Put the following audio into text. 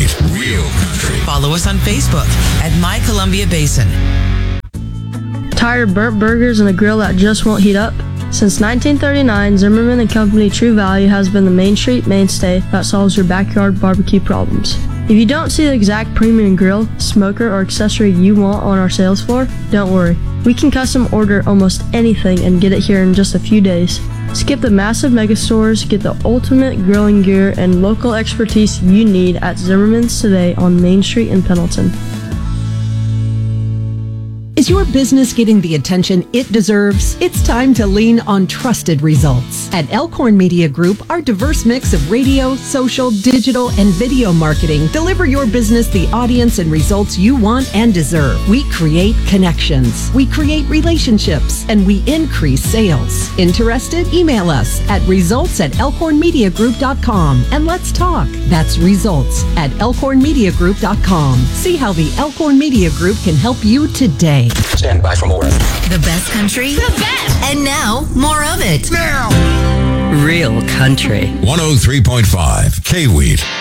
K-Weed, Real Country. Follow us on Facebook at My Columbia Basin. Tired of burnt burgers and a grill that just won't heat up? Since 1939, Zimmerman & Company True Value has been the Main Street mainstay that solves your backyard barbecue problems. If you don't see the exact premium grill, smoker, or accessory you want on our sales floor, don't worry. We can custom order almost anything and get it here in just a few days. Skip the massive mega stores, get the ultimate grilling gear and local expertise you need at Zimmerman's today on Main Street in Pendleton. Is your business getting the attention it deserves? It's time to lean on trusted results. At Elkhorn Media Group, our diverse mix of radio, social, digital, and video marketing deliver your business the audience and results you want and deserve. We create connections, we create relationships, and we increase sales. Interested? Email us at results@elkhornmediagroup.com and let's talk. That's results@elkhornmediagroup.com. See how the Elkhorn Media Group can help you today. Stand by for more. The best country. The best. And now, more of it. Now! Real Country. 103.5 K-Weed.